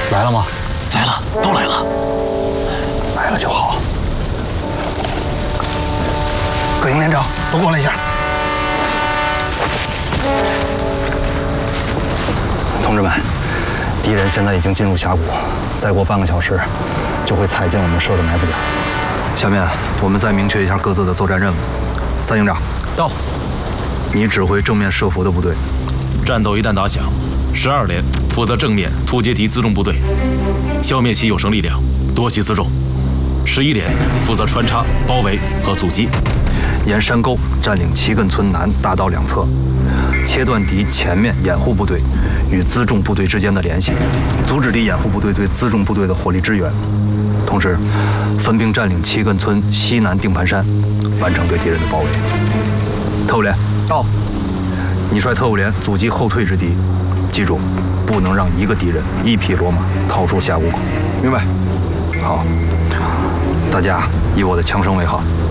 来了吗？ 来了，都来了。 来了就好。各营连长都过来一下。同志们，敌人现在已经进入峡谷，再过半个小时就会踩进我们设的埋伏点。下面我们再明确一下各自的作战任务。三营长到， 你指挥正面设伏的部队。 战斗一旦打响，12连负责正面突击敌辎重部队，消灭其有生力量，夺其辎重。11连负责穿插、包围和阻击， 沿山沟占领齐艮村南大道两侧，切断敌前面掩护部队与辎重部队之间的联系，阻止敌掩护部队对辎重部队的火力支援。同时，分兵占领齐艮村西南定盘山，完成对敌人的包围。特务连到，你率特务连阻击后退之敌，记住，不能让一个敌人一匹骡马逃出峡谷口。 明白。 好，大家以我的枪声为号。